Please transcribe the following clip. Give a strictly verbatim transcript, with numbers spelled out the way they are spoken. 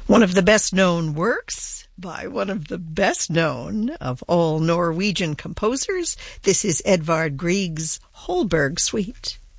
One of the best-known works by one of the best-known of all Norwegian composers. This is Edvard Grieg's Holberg Suite.